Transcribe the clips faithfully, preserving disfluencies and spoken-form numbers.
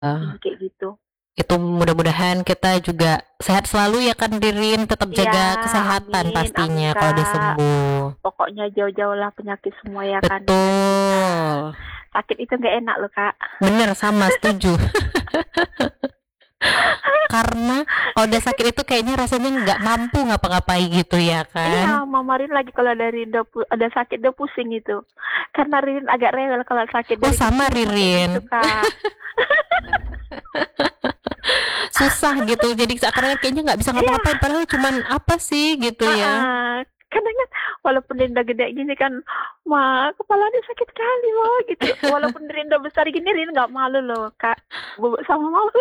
Ini kayak gitu. Itu mudah-mudahan kita juga sehat selalu ya kan Ririn, tetap Iya, jaga kesehatan amin, amin pastinya kalau udah Kak. sembuh. Pokoknya jauh-jauh lah penyakit semua ya kan. Betul. Sakit itu nggak enak loh Kak. Bener, sama, setuju. Karena kalau udah sakit itu kayaknya rasanya nggak mampu ngapa-ngapain gitu ya Iya, kan. Mama Rin lagi kalau dari Rinda pu- ada sakit dia pusing itu. Karena Rin agak rewel kalau sakit Oh dari sama kecil emang kayak gitu Ririn. Kak. Susah gitu, jadi seakan kayaknya nggak bisa Iya, ngapa-ngapain padahal cuman apa sih gitu ya. uh-uh. Kadang kan walaupun Rinda gede gini kan, ma kepalanya sakit kali loh gitu. Walaupun Rinda besar gini Rin nggak malu loh Kak. Bubuk sama mama.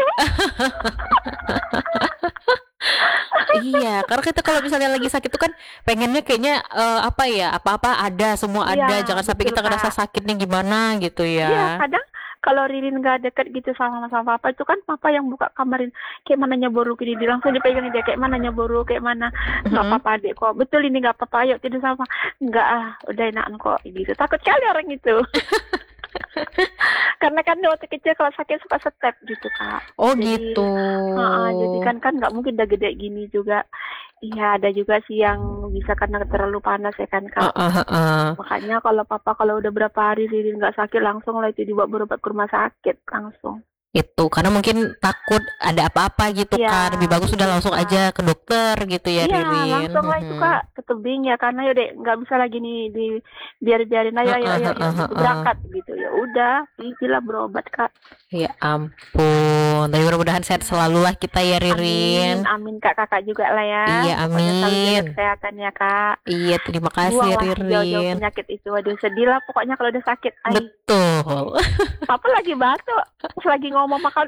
Iya, karena kita kalau misalnya lagi sakit tuh kan pengennya kayaknya eh, apa ya, apa-apa ada, semua Iya, ada, jangan sampai betul kita ngerasa Kak. sakitnya gimana gitu Iya, ya. kadang kalau Ririn nggak deket gitu sama sama papa itu kan papa yang buka kamarin kayak mana nyeboru gini dia langsung dipegang dia kayak mana nyeboru kayak mana nggak Mhm. apa-apa adik kok betul ini nggak apa-apa ayo tidur sama nggak ah udah enakan kok gitu takut kali orang itu karena kan waktu kecil kalau sakit suka step gitu Kak Oh jadi gitu. uh, jadi kan kan nggak mungkin udah gede gini juga iya ada juga sih yang bisa karena terlalu panas ya kan Kak Heeh, heeh. makanya kalau papa kalau udah berapa hari Ririn nggak sakit langsung lah itu dibawa berobat ke rumah sakit langsung. Itu karena mungkin takut ada apa-apa gitu Iya, kan. Lebih bagus betul udah langsung Kak. aja ke dokter gitu ya Iya, Ririn. langsung lah itu Mhm. Kak ke tebing ya karena ya deh nggak bisa lagi nih di biar biarin ayo ayo Heeh, ayo, ayo heeh, gitu heeh. berangkat gitu ya udah istilah berobat Kak. Ya ampun. Tapi mudah-mudahan sehat selalu lah kita ya Amin, Ririn. amin Kak kakak juga lah ya. Iya, Pokoknya selalu jaga amin. kesehatan ya Kak. Iya, terima kasih Buanglah jauh-jauh Ririn. penyakit itu. Waduh sedih lah pokoknya kalau udah sakit. Ay, Betul. papa lagi batuk. Pas lagi ngomong makan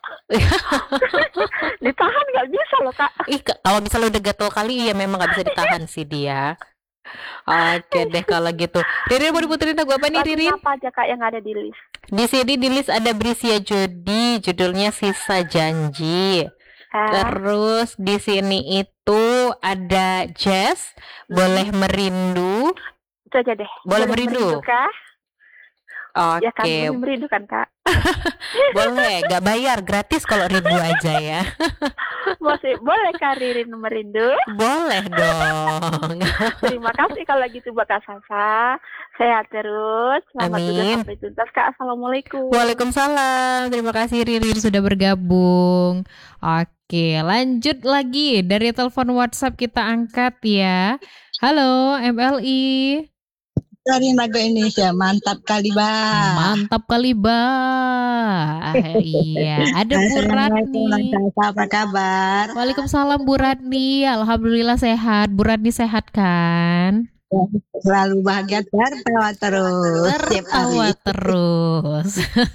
ditahan nggak bisa loh Kak. Ih, k- kalau misalnya udah gatel kali ya memang nggak bisa ditahan sih dia. Oke deh kalau gitu. Ririn mau diputerin lagu apa nih Lagunya Ririn? apa aja Kak yang ada di list? Di sini di list ada Brisia Jodi, judulnya Sisa Janji. Ah, Terus di sini itu ada Jazz, Boleh Merindu, itu aja deh. Boleh Boleh Merindu. merindu kah? Ya kan, Oke, boleh merindu kan Kak? boleh, gak bayar, gratis kalau rindu aja ya. Masih boleh Kak Ririn merindu? Boleh dong. Terima kasih kalau gitu Mbak Kak Sasa. Sehat terus. Selamat tugas Amin. sampai tuntas Kak. Assalamualaikum. Waalaikumsalam. Terima kasih Ririn sudah bergabung. Oke, lanjut lagi dari telepon WhatsApp kita angkat ya. Halo M L I. Dari lagu Indonesia mantap kali bah. Mantap kali bah. Iya, ada Bu Assalamualaikum Ratni. Sasa, apa kabar? Waalaikumsalam Bu Ratni. Alhamdulillah sehat. Bu Ratni sehat kan? Selalu bahagia tertawa terus setiap Tertawa hari. terus.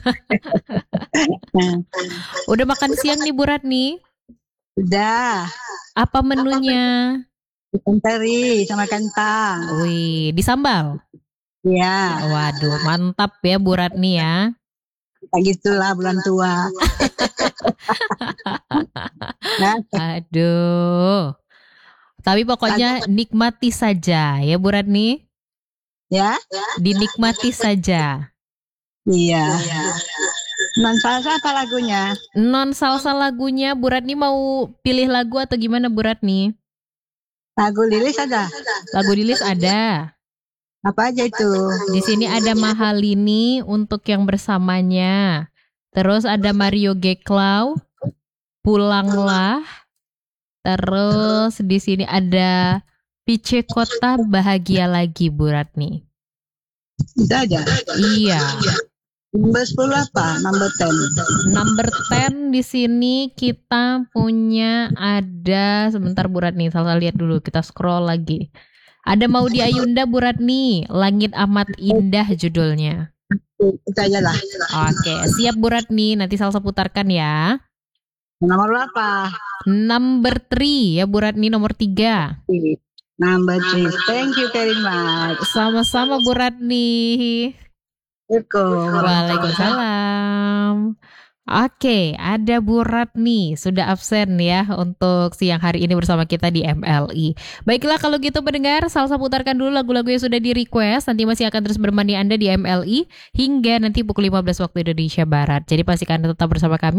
Udah makan siang nih Bu Ratni? Udah, Apa menunya? ikan teri sama kentang. Wih, disambal. Ya, Waduh, mantap ya Bu Ratni ya. kayak gitulah bulan tua. Nah, Aduh. Tapi pokoknya nikmati saja ya Bu Ratni. ya, Dinikmati saja. iya. Non salsa apa lagunya? Non salsa lagunya Bu Ratni mau pilih lagu atau gimana Bu Ratni? Lagu Lilis ada? Lagu di list ada. Apa aja itu? Di sini ada Mahalini untuk yang bersamanya. Terus ada Mario Geklau, Pulanglah. Terus di sini ada Pice Kota Bahagia Lagi Bu Ratni. Itu aja. Iya. Number sepuluh apa? Number ten. Number ten di sini kita punya ada sebentar Bu Ratni, salah lihat dulu kita scroll lagi. Ada Maudy Ayunda Bu Ratni, Langit Amat Indah judulnya. Itu aja lah. Oke, siap Bu Ratni, nanti salsa putarkan ya. Nomor berapa? Number three ya Bu Ratni, nomor tiga. Number three. Thank you very much. Sama-sama Bu Ratni. Assalamualaikum. Waalaikumsalam. Oke, ada Bu Ratni sudah absen ya untuk siang hari ini bersama kita di M L I. Baiklah kalau gitu pendengar, Salsa putarkan dulu lagu-lagu yang sudah di request. Nanti masih akan terus bermandi Anda di M L I hingga nanti pukul lima belas waktu Indonesia Barat. Jadi pastikan Anda tetap bersama kami.